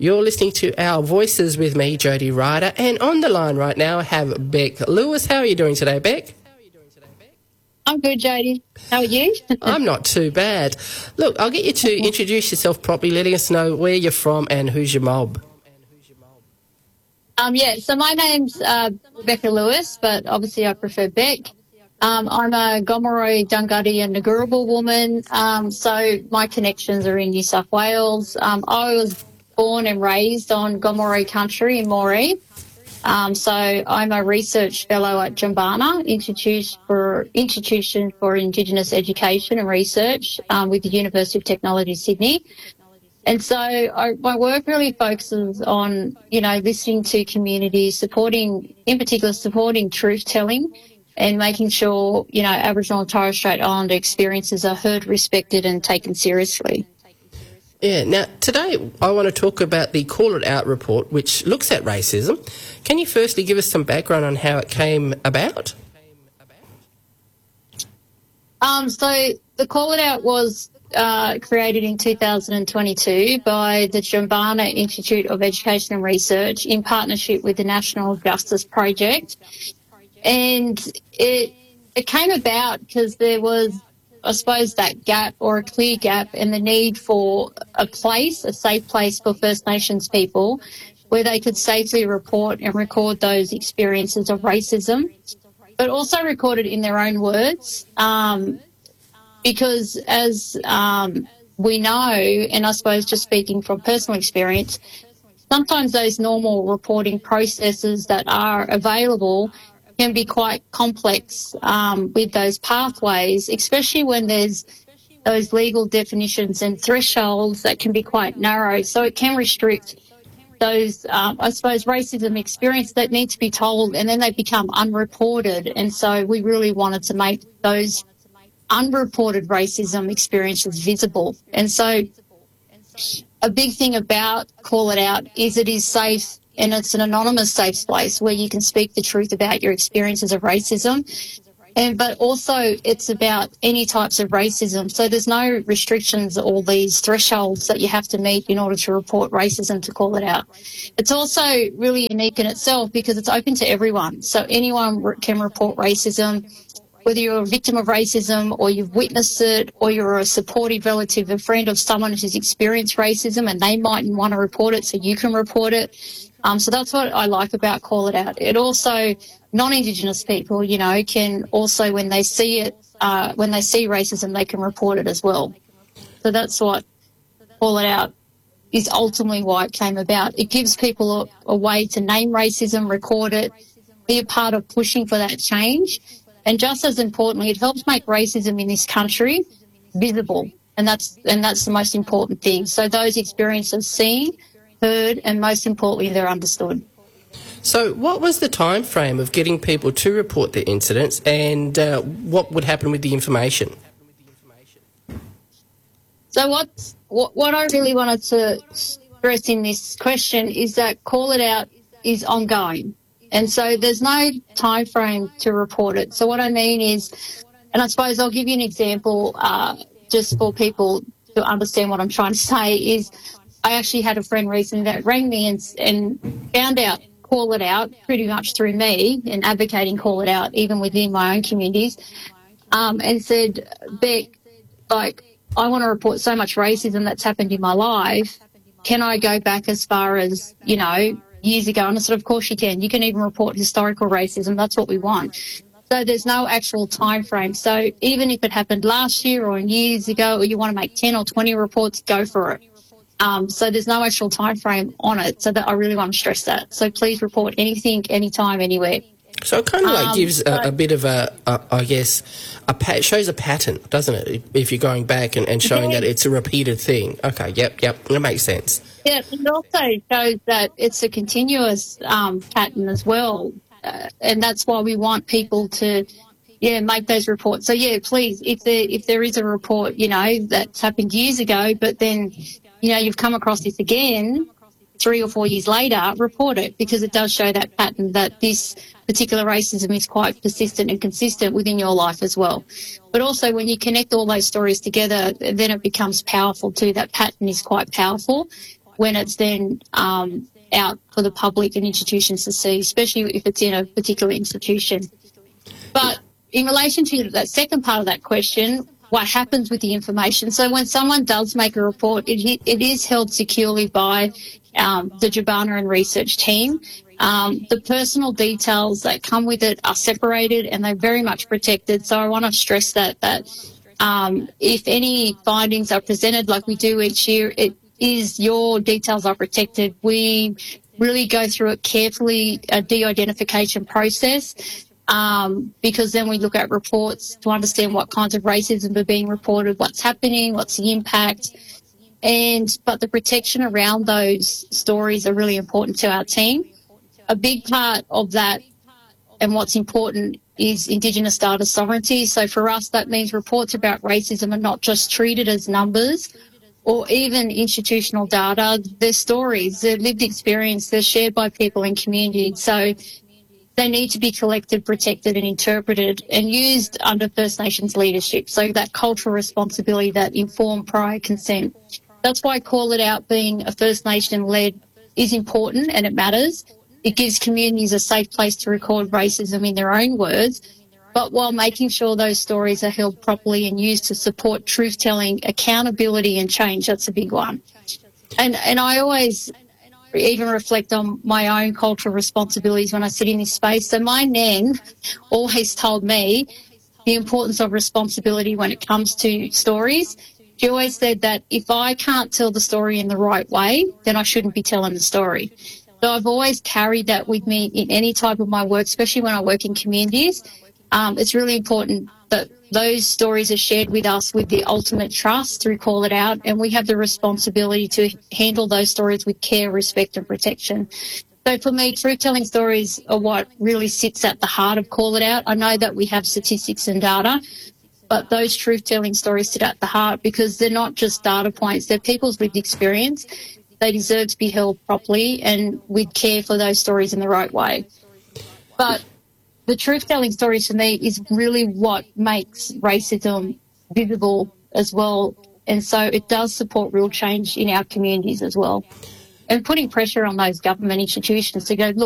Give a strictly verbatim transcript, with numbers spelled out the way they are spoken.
You're listening to Our Voices with me, Jody Ryder, and on the line right now I have Beck Lewis. How are you doing today, Beck? I'm good, Jody. How are you? I'm not too bad. Look, I'll get you to introduce yourself properly, letting us know where you're from and who's your mob. Um, yeah, so my name's uh, Becca Lewis, but obviously I prefer Beck. Um, I'm a Gomeroi, Dunghutti and Ngurrubul woman, um, so my connections are in New South Wales. Um, I was born and raised on Gomeroi country in Moree. Um, so I'm a research fellow at Jumbana, Institute for, Institution for Indigenous Education and Research um, with the University of Technology, Sydney. And so I, my work really focuses on, you know, listening to communities, supporting, in particular, supporting truth-telling and making sure, you know, Aboriginal and Torres Strait Islander experiences are heard, respected and taken seriously. Yeah, now today I want to talk about the Call It Out report, which looks at racism. Can you firstly give us some background on how it came about? Um, so the Call It Out was uh, created in two thousand twenty-two by the Jumbana Institute of Education and Research in partnership with the National Justice Project. And it it came about because there was, I suppose, that gap or a clear gap and the need for a place, a safe place for First Nations people where they could safely report and record those experiences of racism, but also record it in their own words. Um, because as um, we know, and I suppose just speaking from personal experience, sometimes those normal reporting processes that are available can be quite complex um, with those pathways, especially when there's those legal definitions and thresholds that can be quite narrow. So it can restrict those, um, I suppose, racism experience that need to be told, and then they become unreported. And so we really wanted to make those unreported racism experiences visible. And so a big thing about Call It Out is it is safe, and it's an anonymous safe space where you can speak the truth about your experiences of racism. And but also it's about any types of racism. So there's no restrictions or these thresholds that you have to meet in order to report racism to Call It Out. It's also really unique in itself because it's open to everyone. So anyone can report racism, whether you're a victim of racism or you've witnessed it or you're a supportive relative, a friend of someone who's experienced racism and they mightn't want to report it, so you can report it. Um, so that's what I like about Call It Out. It also, non-Indigenous people, you know, can also, when they see it, uh, when they see racism, they can report it as well. So that's what Call It Out is ultimately why it came about. It gives people a, a way to name racism, record it, be a part of pushing for that change. And just as importantly, it helps make racism in this country visible. And that's, and that's the most important thing. So those experiences seen, heard, and most importantly, they're understood. So what was the time frame of getting people to report their incidents, and uh, what would happen with the information? So what, what what I really wanted to stress in this question is that Call It Out is ongoing. And so there's no time frame to report it. So what I mean is, and I suppose I'll give you an example uh, just for people to understand what I'm trying to say, is I actually had a friend recently that rang me and, and found out Call It Out pretty much through me and advocating Call It Out even within my own communities, um, and said, Beck, like, I want to report so much racism that's happened in my life. Can I go back as far as, you know, years ago? And I said, of course you can. You can even report historical racism. That's what we want. So there's no actual time frame. So even if it happened last year or years ago, or you want to make ten or twenty reports, go for it. Um, so there's no actual time frame on it. So that I really want to stress that. So please report anything, anytime, anywhere. So it kind of like Um, gives a, so- a bit of a, a I guess, a pa- it shows a pattern, doesn't it? If you're going back and, and showing Yeah. that it's a repeated thing. Okay, yep, yep, that makes sense. Yeah, it also shows that it's a continuous um, pattern as well. Uh, and that's why we want people to, yeah, make those reports. So, yeah, please, if there, if there is a report, you know, that's happened years ago, but then, you know, you've come across this again three or four years later, report it, because it does show that pattern that this particular racism is quite persistent and consistent within your life as well. But also when you connect all those stories together, then it becomes powerful too. That pattern is quite powerful, when it's then um, out for the public and institutions to see, especially if it's in a particular institution. But in relation to that second part of that question, what happens with the information? So when someone does make a report, it, it is held securely by um, the Jabana and research team. Um, the personal details that come with it are separated and they're very much protected. So I want to stress that, that um, if any findings are presented like we do each year, it is your details are protected. We really go through it carefully, a de-identification process. Um, because then we look at reports to understand what kinds of racism are being reported, what's happening, what's the impact. And but the protection around those stories are really important to our team. A big part of that and what's important is Indigenous data sovereignty. So for us, that means reports about racism are not just treated as numbers or even institutional data. They're stories, they're lived experience, they're shared by people in communities. So they need to be collected, protected and interpreted and used under First Nations leadership. So that cultural responsibility, that informed prior consent. That's why Call It Out being a First Nation-led is important and it matters. It gives communities a safe place to record racism in their own words, but while making sure those stories are held properly and used to support truth-telling, accountability and change. That's a big one. And, and I always even reflect on my own cultural responsibilities when I sit in this space. So my nan always told me the importance of responsibility when it comes to stories. She always said that if I can't tell the story in the right way, then I shouldn't be telling the story. So I've always carried that with me in any type of my work, especially when I work in communities. Um, it's really important that those stories are shared with us with the ultimate trust through Call It Out, and we have the responsibility to handle those stories with care, respect and protection. So for me, truth-telling stories are what really sits at the heart of Call It Out. I know that we have statistics and data, but those truth-telling stories sit at the heart because they're not just data points, they're people's lived experience. They deserve to be held properly and with care for those stories in the right way. But the truth-telling stories for me is really what makes racism visible as well. And so it does support real change in our communities as well. And putting pressure on those government institutions to go, look,